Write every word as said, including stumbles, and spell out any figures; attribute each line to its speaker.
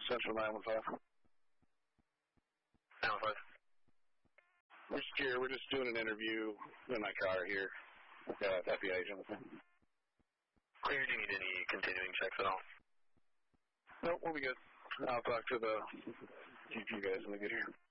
Speaker 1: Central nine one five.
Speaker 2: nine one five.
Speaker 1: We're just here. We're just doing an interview in my car here. I've got F B I agent with me.
Speaker 2: Clear. Do you need any continuing checks at all?
Speaker 1: Nope, we'll be good. I'll talk to the G P guys when they get here.